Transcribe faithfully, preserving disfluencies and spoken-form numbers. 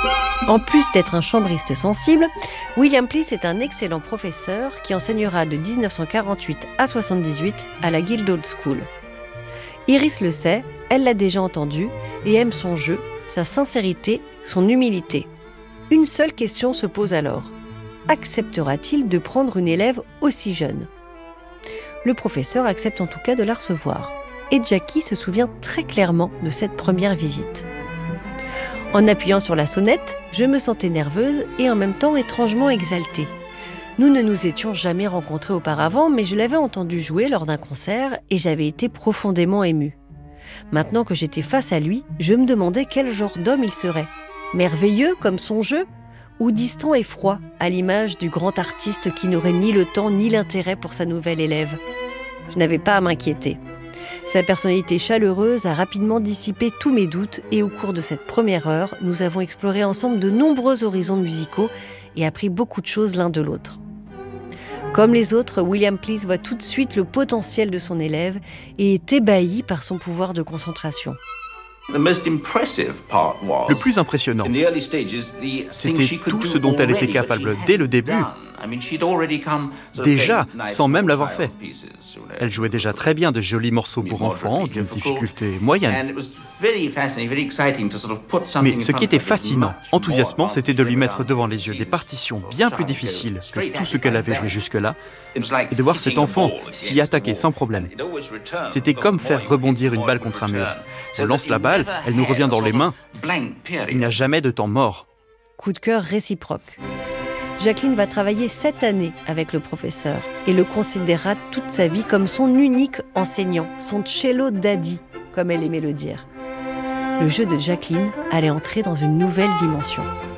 En plus d'être un chambriste sensible, William Peace est un excellent professeur qui enseignera de dix-neuf cent quarante-huit à soixante-dix-huit à la Guildhall School. Iris le sait, elle l'a déjà entendu et aime son jeu, sa sincérité, son humilité. Une seule question se pose alors. Acceptera-t-il de prendre une élève aussi jeune ? Le professeur accepte en tout cas de la recevoir. Et Jackie se souvient très clairement de cette première visite. En appuyant sur la sonnette, je me sentais nerveuse et en même temps étrangement exaltée. Nous ne nous étions jamais rencontrés auparavant, mais je l'avais entendu jouer lors d'un concert et j'avais été profondément émue. Maintenant que j'étais face à lui, je me demandais quel genre d'homme il serait. Merveilleux comme son jeu, ou distant et froid, à l'image du grand artiste qui n'aurait ni le temps ni l'intérêt pour sa nouvelle élève. Je n'avais pas à m'inquiéter. Sa personnalité chaleureuse a rapidement dissipé tous mes doutes et au cours de cette première heure, nous avons exploré ensemble de nombreux horizons musicaux et appris beaucoup de choses l'un de l'autre. Comme les autres, William Peace voit tout de suite le potentiel de son élève et est ébahi par son pouvoir de concentration. Le plus impressionnant, c'était tout ce dont elle était capable dès le début, déjà sans même l'avoir fait. Elle jouait déjà très bien de jolis morceaux pour enfants, d'une difficulté moyenne. Mais ce qui était fascinant, enthousiasmant, c'était de lui mettre devant les yeux des partitions bien plus difficiles que tout ce qu'elle avait joué jusque-là, et de voir cet enfant s'y attaquer sans problème. C'était comme faire rebondir une balle contre un mur. On lance la balle, elle nous revient dans les mains. Il n'y a jamais de temps mort. Coup de cœur réciproque. Jacqueline va travailler sept années avec le professeur et le considérera toute sa vie comme son unique enseignant, son cello daddy, comme elle aimait le dire. Le jeu de Jacqueline allait entrer dans une nouvelle dimension.